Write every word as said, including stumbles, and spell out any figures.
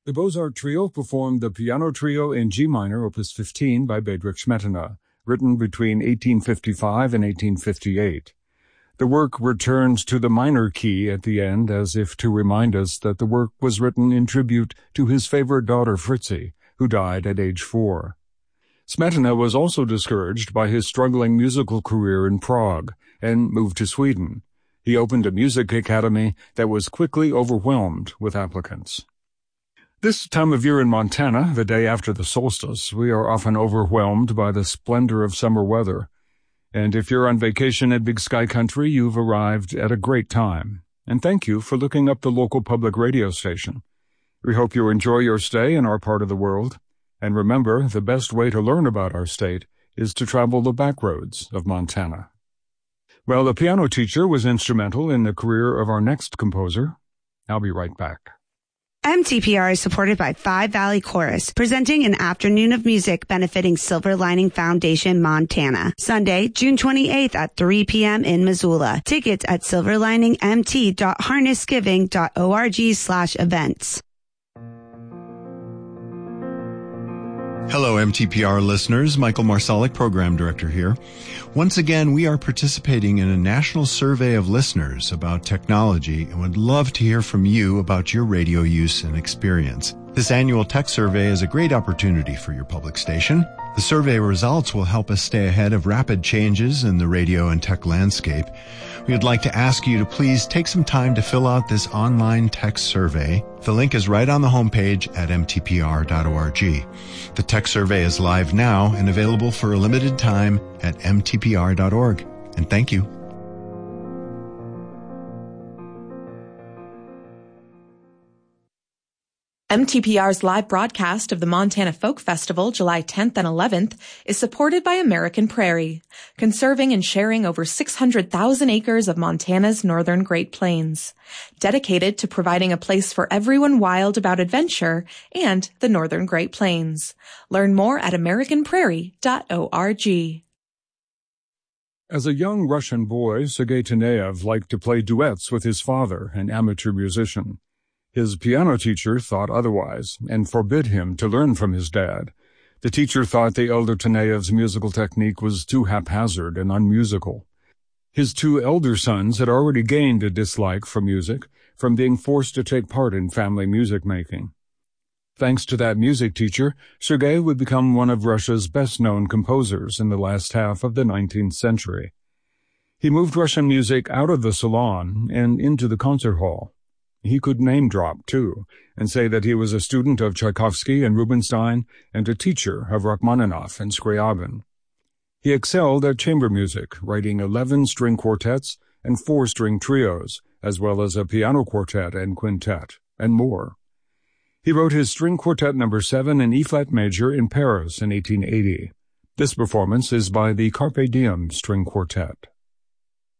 The Beaux-Arts Trio performed the Piano Trio in G minor, opus fifteen by Bedřich Smetana, written between eighteen fifty-five and eighteen fifty-eight. The work returns to the minor key at the end as if to remind us that the work was written in tribute to his favorite daughter Fritzi, who died at age four. Smetana was also discouraged by his struggling musical career in Prague and moved to Sweden. He opened a music academy that was quickly overwhelmed with applicants. This time of year in Montana, the day after the solstice, we are often overwhelmed by the splendor of summer weather. And if you're on vacation at Big Sky Country, you've arrived at a great time. And thank you for looking up the local public radio station. We hope you enjoy your stay in our part of the world. And remember, the best way to learn about our state is to travel the back roads of Montana. Well, the piano teacher was instrumental in the career of our next composer. I'll be right back. M T P R is supported by Five Valley Chorus, presenting an afternoon of music benefiting Silver Lining Foundation, Montana. Sunday, June twenty-eighth at three p.m. in Missoula. Tickets at silverliningmt dot harnessgiving dot org slash events. Hello, M T P R listeners. Michael Marsalic, Program Director here. Once again, we are participating in a national survey of listeners about technology and would love to hear from you about your radio use and experience. This annual tech survey is a great opportunity for your public station. The survey results will help us stay ahead of rapid changes in the radio and tech landscape. We would like to ask you to please take some time to fill out this online tech survey. The link is right on the homepage at m t p r dot org. The tech survey is live now and available for a limited time at m t p r dot org. And thank you. M T P R's live broadcast of the Montana Folk Festival, July tenth and eleventh, is supported by American Prairie, conserving and sharing over six hundred thousand acres of Montana's northern Great Plains, dedicated to providing a place for everyone wild about adventure and the northern Great Plains. Learn more at american prairie dot org. As a young Russian boy, Sergei Taneyev liked to play duets with his father, an amateur musician. His piano teacher thought otherwise and forbid him to learn from his dad. The teacher thought the elder Taneyev's musical technique was too haphazard and unmusical. His two elder sons had already gained a dislike for music from being forced to take part in family music making. Thanks to that music teacher, Sergei would become one of Russia's best-known composers in the last half of the nineteenth century. He moved Russian music out of the salon and into the concert hall. He could name-drop, too, and say that he was a student of Tchaikovsky and Rubinstein and a teacher of Rachmaninoff and Scriabin. He excelled at chamber music, writing eleven string quartets and four-string trios, as well as a piano quartet and quintet, and more. He wrote his string quartet number seven in E-flat major in Paris in eighteen eighty. This performance is by the Carpe Diem String Quartet.